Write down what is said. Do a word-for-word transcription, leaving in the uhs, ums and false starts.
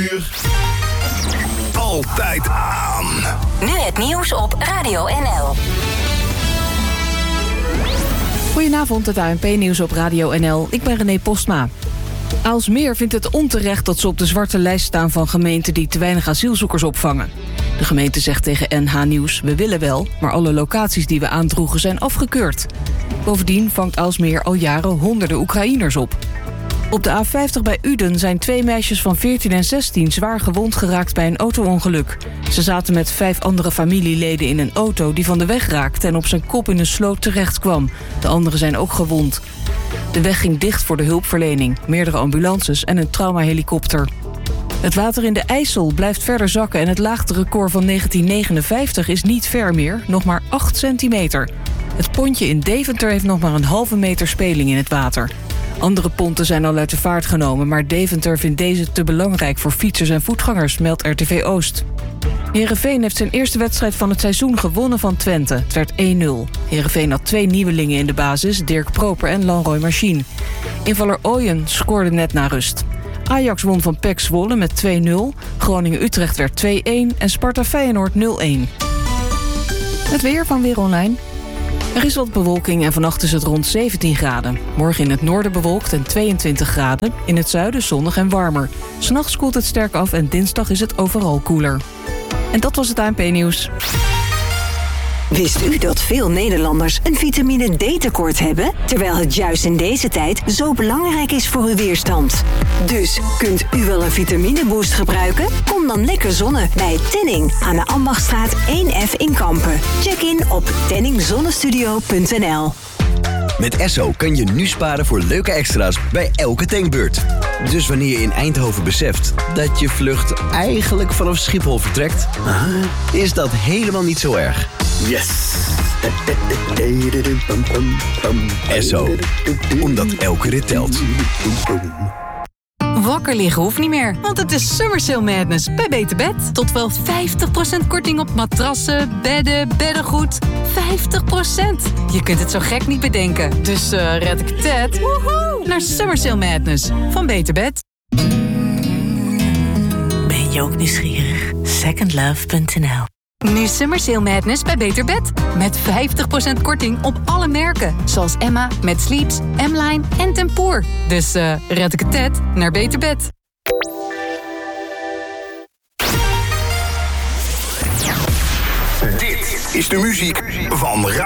Altijd aan. Nu het nieuws op Radio N L. Goedenavond, het A N P-nieuws op Radio N L. Ik ben René Postma. Aalsmeer vindt het onterecht dat ze op de zwarte lijst staan van gemeenten die te weinig asielzoekers opvangen. De gemeente zegt tegen N H Nieuws, we willen wel, maar alle locaties die we aandroegen zijn afgekeurd. Bovendien vangt Aalsmeer al jaren honderden Oekraïners op. Op de A vijftig bij Uden zijn twee meisjes van veertien en zestien zwaar gewond geraakt bij een auto-ongeluk. Ze zaten met vijf andere familieleden in een auto die van de weg raakte en op zijn kop in een sloot terecht kwam. De anderen zijn ook gewond. De weg ging dicht voor de hulpverlening, meerdere ambulances en een traumahelikopter. Het water in de IJssel blijft verder zakken en het laagste record van negentien negenenvijftig is niet ver meer, nog maar acht centimeter. Het pontje in Deventer heeft nog maar een halve meter speling in het water. Andere ponten zijn al uit de vaart genomen, maar Deventer vindt deze te belangrijk voor fietsers en voetgangers, meldt R T V Oost. Heerenveen heeft zijn eerste wedstrijd van het seizoen gewonnen van Twente. Het werd één nul. Heerenveen had twee nieuwelingen in de basis, Dirk Proper en Lanroy Machine. Invaller Ooyen scoorde net na rust. Ajax won van P E C Zwolle met twee nul. Groningen-Utrecht werd twee één en Sparta-Feyenoord nul één. Het weer van Weer Online. Er is wat bewolking en vannacht is het rond zeventien graden. Morgen in het noorden bewolkt en tweeëntwintig graden. In het zuiden zonnig en warmer. 'S Nachts koelt het sterk af en dinsdag is het overal koeler. En dat was het A N P-nieuws. Wist u dat veel Nederlanders een vitamine D-tekort hebben? Terwijl het juist in deze tijd zo belangrijk is voor uw weerstand. Dus kunt u wel een vitamineboost gebruiken? Kom dan lekker zonnen bij Tenning aan de Ambachtstraat één F in Kampen. Check in op tenning zonnestudio punt n l. Met Esso kan je nu sparen voor leuke extra's bij elke tankbeurt. Dus wanneer je in Eindhoven beseft dat je vlucht eigenlijk vanaf Schiphol vertrekt, is dat helemaal niet zo erg. Yes! Esso, omdat elke rit telt. Wakker liggen hoeft niet meer, want het is Summer Sale Madness bij Beter Bed. Tot wel vijftig procent korting op matrassen, bedden, beddengoed. vijftig procent! Je kunt het zo gek niet bedenken. Dus uh, red ik het woehoe, naar Summer Sale Madness van Beter Bed. Ben je ook nieuwsgierig? second love punt n l. Nu Summer Sale Madness bij Beter Bed. Met vijftig procent korting op alle merken. Zoals Emma, Met Sleeps, M-Line en Tempoor. Dus uh, red ik het net naar Beter Bed. Dit is de muziek van